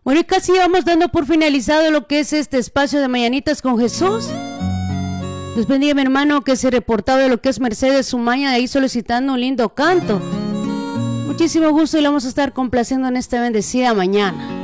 Bueno, y casi vamos dando por finalizado lo que es este espacio de Mañanitas con Jesús. Dios bendiga a mi hermano que se reportaba de lo que es Mercedes Sumaña, de ahí solicitando un lindo canto. Muchísimo gusto y lo vamos a estar complaciendo en esta bendecida mañana.